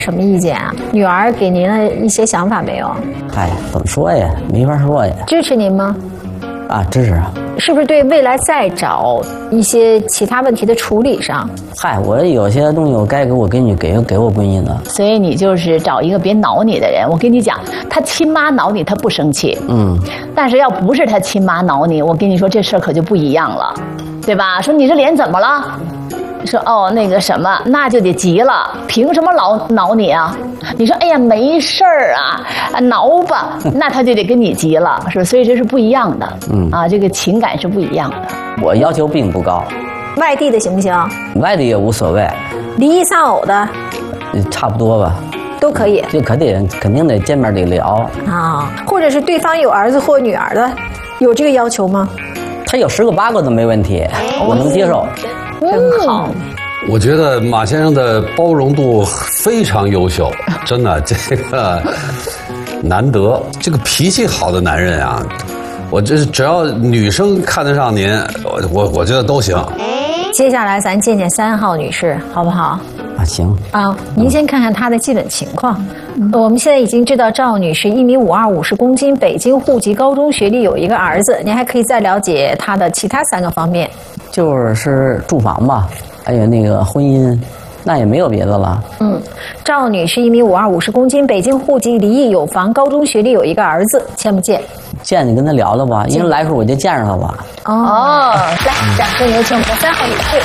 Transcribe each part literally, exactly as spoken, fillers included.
什么意见啊？女儿给您的一些想法没有？ 嗨，怎么说呀？没法说呀。 支持您吗？ 啊，支持啊。 是不是对未来再找一些其他问题的处理上？ 嗨，我有些东西我该给我闺女给给我闺女的。 所以你就是找一个别挠你的人。我跟你讲，他亲妈挠你，他不生气。嗯。但是要不是他亲妈挠你，我跟你说这事儿可就不一样了，对吧？说你这脸怎么了？说哦那个什么，那就得急了，凭什么老挠你啊？你说哎呀没事儿啊，挠吧，那他就得跟你急了，是吧？所以这是不一样的，嗯啊，这个情感是不一样的。 我要求并不高， 外地的行不行？ 外地也无所谓， 离异丧偶的， 差不多吧， 都可以。 就肯定肯定得见面得聊啊，或者是对方有儿子或女儿的，有这个要求吗？ 他有十个八个都没问题，我能接受。 真好， 我觉得马先生的包容度非常优秀，真的，这个难得。这个脾气好的男人啊，我这只要女生看得上您，我我我觉得都行。 接下来咱见见三号女士，好不好？ 啊，行啊，您先看看她的基本情况。嗯、我们现在已经知道赵女士一米五二，五十公斤，北京户籍，高中学历，有一个儿子。您还可以再了解她的其他三个方面。 就是住房吧，还有那个婚姻，那也没有别的了。 嗯，赵女士一米五二，五十公斤，北京户籍，离异，有房，高中学历，有一个儿子，见不见？ 见你跟他聊聊吧，因为来时候我就见着他吧。 哦，来，掌声有请我们的三号女士。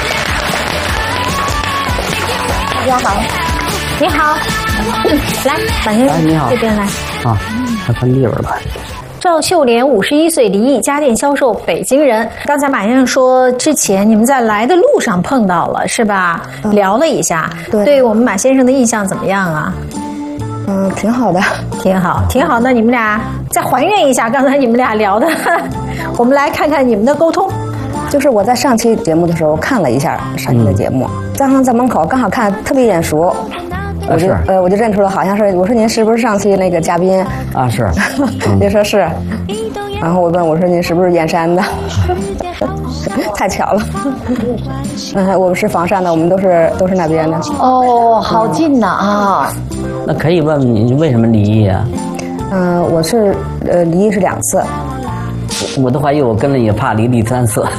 大家好，你好，来，马先生， 你好， 这边来。 啊，他看地方吧。 赵秀莲，五十一岁，离异，家电销售，北京人。刚才马先生说，之前你们在来的路上碰到了，是吧？嗯、聊了一下，对，对我们马先生的印象怎么样啊？ 嗯，挺好的， 挺好，挺好。那你们俩再还原一下刚才你们俩聊的，我们来看看你们的沟通。 就是我在上期节目的时候看了一下上期的节目，刚刚在门口刚好看特别眼熟。我就呃，我就认出了，好像是我说您是不是上期那个嘉宾啊？是， 您说是，然后我问我说您是不是燕山的？太巧了，嗯，我们是房山的，我们都是都是那边的。 哦，好近呐啊！ 那可以问问你为什么离异啊？ 嗯、呃，我是呃离异是两次， 我都怀疑我跟了你怕离第三次。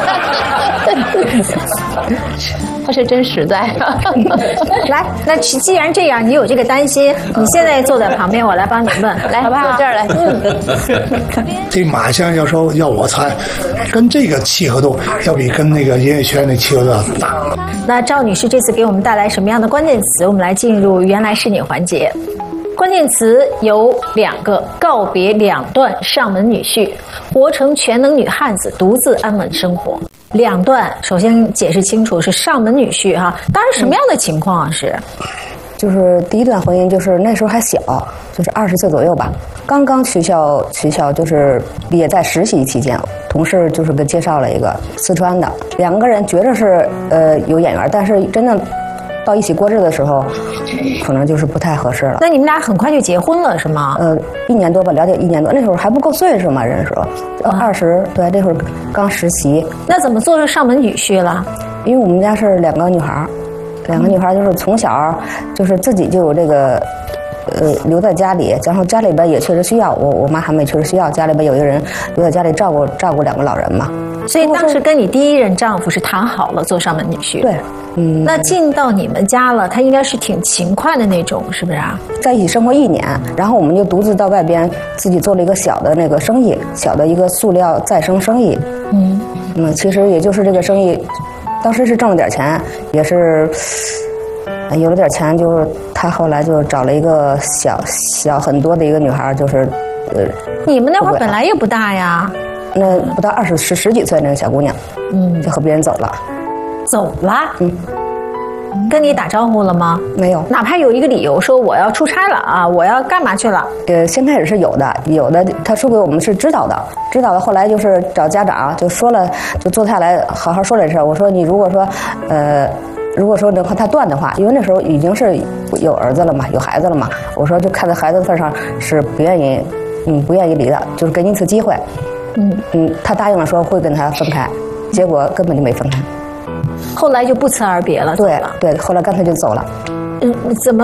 他是真实在。 来，那既然这样，你有这个担心，你现在坐在旁边，我来帮你问，来，好不好？坐这儿来。 嗯。这马先生要说要我猜，跟这个契合度要比跟那个演艺圈的契合度要大。 那赵女士这次给我们带来什么样的关键词？我们来进入原来是你环节。关键词有两个：告别两段上门女婿，活成全能女汉子，独自安稳生活。两段，首先解释清楚是上门女婿哈，当然什么样的情况啊？是， 就是第一段婚姻，就是那时候还小，就是二十岁左右吧，刚刚学校学校就是毕业，在实习期间，同事就是给介绍了一个四川的，两个人觉着是呃有眼缘，但是真正到一起过日子的时候，可能就是不太合适了。 那你们俩很快就结婚了是吗？ 呃，一年多吧，了解一年多，那时候还不够岁数嘛，人说，二十、啊，对，那会儿刚实习。 那怎么做成上门女婿了？ 因为我们家是两个女孩，两个女孩就是从小就是自己就有这个，呃，留在家里，然后家里边也确实需要，我我妈他们也确实需要，家里边有一个人留在家里照顾照顾两个老人嘛。 所以当时跟你第一任丈夫是谈好了做上门女婿。 对。嗯， 那进到你们家了，他应该是挺勤快的那种，是不是啊？ 在一起生活一年，然后我们就独自到外边自己做了一个小的那个生意，小的一个塑料再生生意。嗯，嗯，其实也就是这个生意，当时是挣了点钱，也是有了点钱，就是他后来就找了一个小小很多的一个女孩，就是呃， 你们那会儿本来也不大呀， 那不到二十十十几岁那个小姑娘，嗯，就和别人走了。 走了，嗯，跟你打招呼了吗？ 没有， 哪怕有一个理由说我要出差了啊，我要干嘛去了？ 呃，先开始是有的，有的他说给我们是知道的，知道的。后来就是找家长就说了，就坐下来好好说这事儿。我说你如果说，呃，如果说能和他断的话，因为那时候已经是有儿子了嘛，有孩子了嘛。我说就看在孩子的份上是不愿意，嗯，不愿意离的，就是给你一次机会。嗯嗯，他答应了说会跟他分开，结果根本就没分开。 后来就不辞而别了， 对对，后来干脆就走了。 嗯，怎么